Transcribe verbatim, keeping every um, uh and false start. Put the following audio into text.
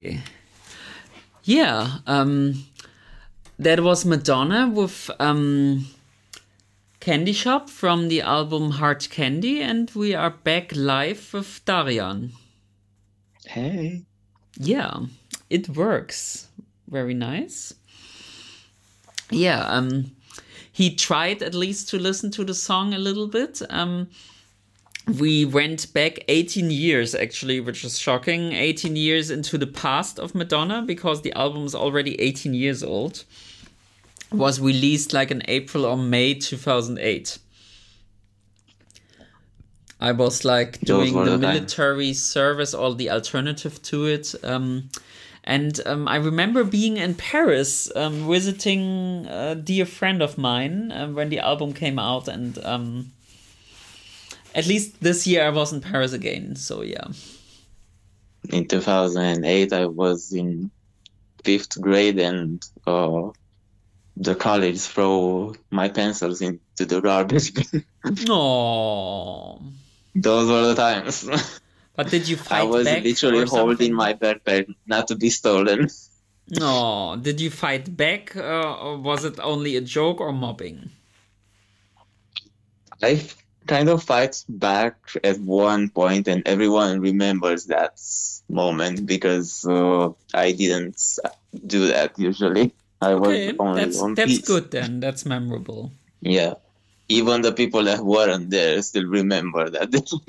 Yeah, um, that was Madonna with um, Candy Shop from the album Hard Candy, and we are back live with Darian. Hey. Yeah, it works. Very nice. Yeah, um, he tried at least to listen to the song a little bit. Um, we went back eighteen years actually, which is shocking. eighteen years into the past of Madonna, because the album is already eighteen years old. Was released like in April or May two thousand eight. I was like doing the, the military times. Service, all the alternative to it. Um, and um, I remember being in Paris, um, visiting a dear friend of mine um, when the album came out. And um, at least this year I was in Paris again. So, yeah. In two thousand eight, I was in fifth grade, and uh, the college threw my pencils into the garbage. Aww. Those were the times. But did you fight back? I was back literally holding my backpack not to be stolen. No, did you fight back, uh, or was it only a joke or mobbing? I kind of fight back at one point, and everyone remembers that moment because uh, I didn't do that usually. I okay, was only that's, on that's peace. good then. That's memorable. Yeah. Even the people that weren't there still remember that.